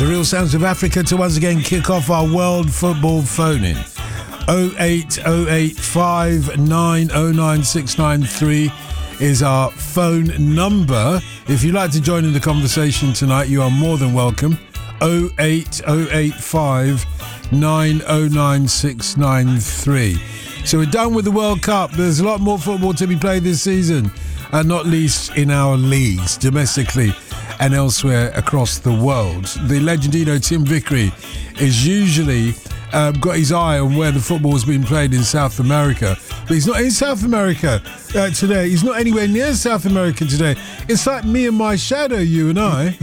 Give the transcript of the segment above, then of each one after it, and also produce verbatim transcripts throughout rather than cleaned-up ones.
The real sounds of Africa to once again kick off our World Football phone-in. oh eight oh eight five nine oh nine six nine three is our phone number. If you'd like to join in the conversation tonight, you are more than welcome. oh eight oh eight five nine oh nine six nine three. So we're done with the World Cup. There's a lot more football to be played this season, and not least in our leagues, domestically and elsewhere across the world. The legendino Tim Vickery is usually um, got his eye on where the football has been played in South America, but he's not in South America uh, today. He's not anywhere near South America today. It's like me and my shadow, you and I.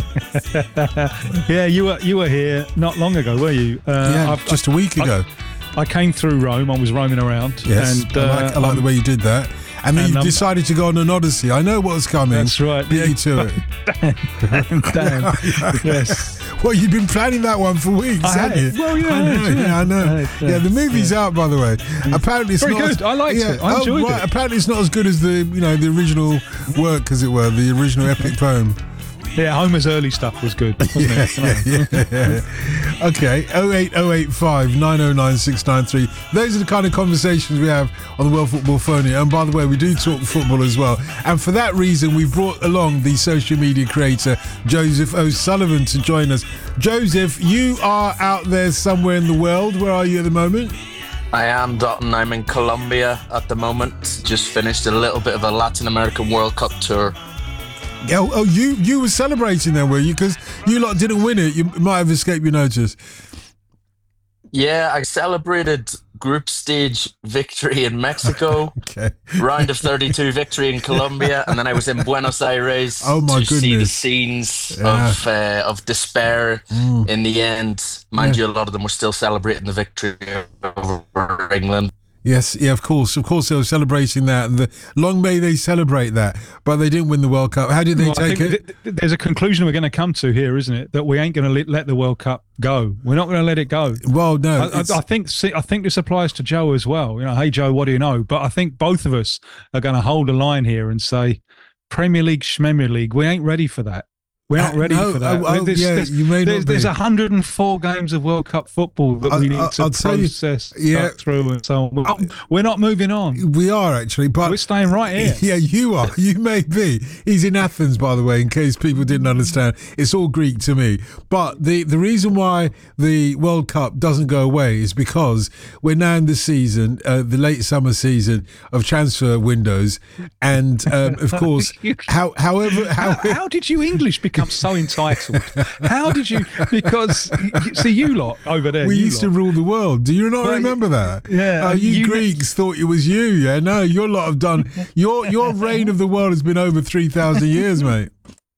Yeah, you were you were here not long ago, were you? Uh, yeah, I've, just a week ago. I, I came through Rome. I was roaming around. Yes, and, I like, uh, I like the way you did that. And then and you um, decided to go on an odyssey. I know what was coming. That's right. Beat yeah. you to it. damn, damn. Yes. Well, you've been planning that one for weeks, I haven't had. you? Well, yeah, I know. yeah, yeah I know. Had, yeah, yeah, the movie's yeah. out, by the way. Apparently, it's very not. good. As, I liked yeah, it. I enjoyed oh, right. it. Apparently, it's not as good as the you know the original work, as it were, the original epic poem. Yeah, Homer's early stuff was good, wasn't yeah, it? Yeah, yeah, yeah. Okay, oh eight oh eight five nine oh nine six nine three. Those are the kind of conversations we have on the World Football Phone. And by the way, we do talk football as well. And for that reason, we've brought along the social media creator, Joseph O'Sullivan, to join us. Joseph, you are out there somewhere in the world. Where are you at the moment? I am, Dotton. I'm in Colombia at the moment. Just finished a little bit of a Latin American World Cup tour. Oh, oh, you you were celebrating then, were you? Because you lot didn't win it. You might have escaped your notice. Yeah, I celebrated group stage victory in Mexico, okay. round of thirty-two victory in Colombia, and then I was in Buenos Aires oh my to goodness. see the scenes yeah. of uh, of despair mm. in the end. Mind yeah. you, a lot of them were still celebrating the victory over England. Yes, yeah, of course. Of course, they were celebrating that. And the, long may they celebrate that. But they didn't win the World Cup. How did they well, take it? Th- there's a conclusion we're going to come to here, isn't it? That we ain't going to let the World Cup go. We're not going to let it go. Well, no. I, I, I think see, I think this applies to Joe as well. You know, hey, Joe, what do you know? But I think both of us are going to hold a line here and say, Premier League, Schmemmer League, we ain't ready for that. We're not ready uh, no, for that. Oh, oh, there's, yeah, there's, you may there's, not there's be. one hundred four games of World Cup football that I, we need I, to I'll process you, yeah, through and so on. We're not, we're not moving on. We are actually, but we're staying right here. Yeah, you are. You may be. He's in Athens, by the way, in case people didn't understand. It's all Greek to me. But the, the reason why the World Cup doesn't go away is because we're now in the season, uh, the late summer season of transfer windows, and um, of course, how, however, how, how, how did you English become so entitled? How did you? Because see, you lot over there. We used lot. to rule the world. Do you not well, remember that? Yeah. Uh, you, you Greeks thought it was you. Yeah. No, your lot have done. Your your reign of the world has been over three thousand years, mate.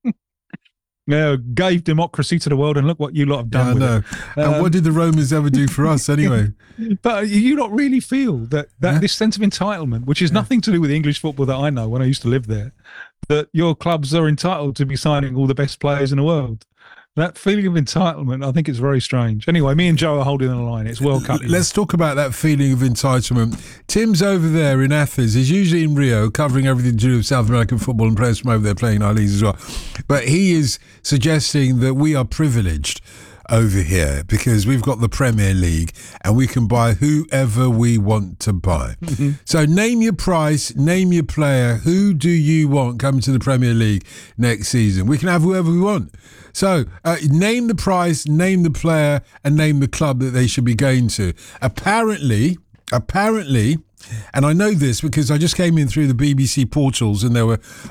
Yeah, gave democracy to the world, and look what you lot have done. Yeah, with I know. It. And um, what did the Romans ever do for us, anyway? But you not really feel that that yeah. this sense of entitlement, which is yeah. nothing to do with English football that I know when I used to live there, that your clubs are entitled to be signing all the best players in the world. That feeling of entitlement, I think it's very strange. Anyway, me and Joe are holding the line. It's World Cup. Let's talk about that feeling of entitlement. Tim's over there in Athens. He's usually in Rio, covering everything to do with South American football and players from over there playing our leagues as well. But he is suggesting that we are privileged over here because we've got the Premier League and we can buy whoever we want to buy. Mm-hmm. So name your price, name your player. Who do you want coming to the Premier League next season? We can have whoever we want. So uh, name the price, name the player, and name the club that they should be going to. Apparently, apparently, and I know this because I just came in through the B B C portals and there were